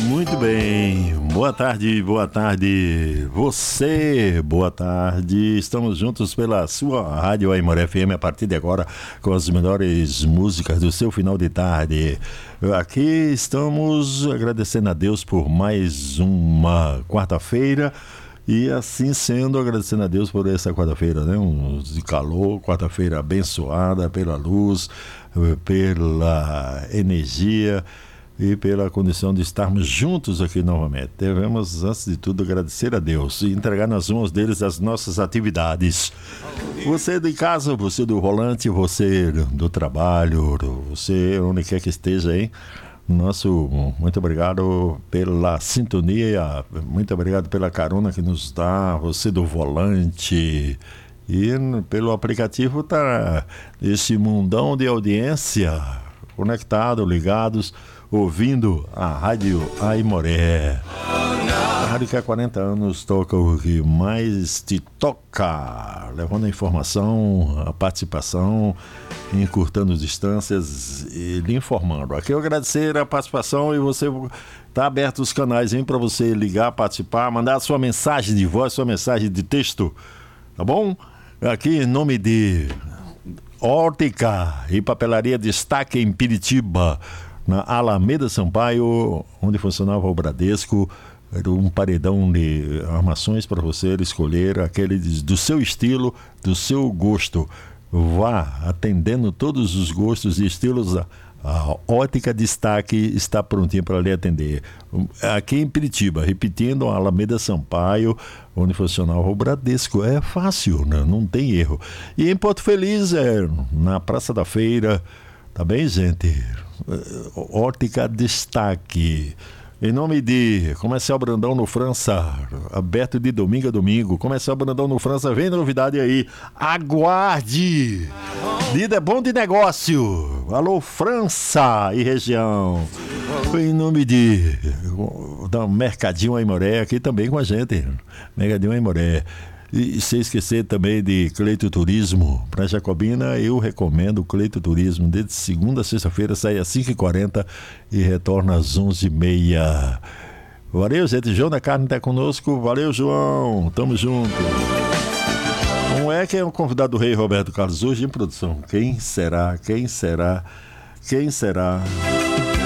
Muito bem, boa tarde você, boa tarde, estamos juntos pela sua Rádio Aimoré FM a partir de agora com as melhores músicas do seu final de tarde. Aqui estamos agradecendo a Deus por mais uma quarta-feira e assim sendo, agradecendo a Deus por essa quarta-feira, né? De calor, quarta-feira abençoada pela luz, pela energia e pela condição de estarmos juntos aqui novamente. Devemos, antes de tudo, agradecer a Deus e entregar nas mãos deles as nossas atividades. Você de casa, você do volante, você do trabalho, você onde quer que esteja aí, muito obrigado pela sintonia, muito obrigado pela carona que nos dá, você do volante e pelo aplicativo, tá esse mundão de audiência conectado, ligados, ouvindo a Rádio Aimoré. A rádio que há 40 anos toca o que mais te toca, levando a informação, a participação, encurtando distâncias e lhe informando. Aqui eu agradecer a participação e você está aberto os canais para você ligar, participar, mandar a sua mensagem de voz, sua mensagem de texto, tá bom? Aqui em nome de Ótica e Papelaria Destaque em Piritiba, na Alameda Sampaio, onde funcionava o Bradesco, era um paredão de armações para você escolher aquele do seu estilo, do seu gosto. Vá atendendo todos os gostos e estilos. A Ótica Destaque está prontinha para lhe atender. Aqui em Piritiba, repetindo, a Alameda Sampaio, onde funcionava o Bradesco. É fácil, né? Não tem erro. E em Porto Feliz, na Praça da Feira, tá bem, gente? Ótica Destaque. Em nome de Comercial Brandão no França, aberto de domingo a domingo. Comercial Brandão no França, vem novidade aí. Aguarde! Vida é bom de negócio. Alô, França e região. Em nome da Mercadinho Aimoré, aqui também com a gente. Mercadinho Aimoré. E sem esquecer também de Cleito Turismo. Para Jacobina, eu recomendo o Cleito Turismo. Desde segunda a sexta-feira sai às 5h40 e retorna às 11h30. Valeu, gente. João da Carne está conosco. Valeu, João. Tamo junto. Não é quem é o convidado do Rei Roberto Carlos hoje em produção. Quem será? Quem será? Quem será?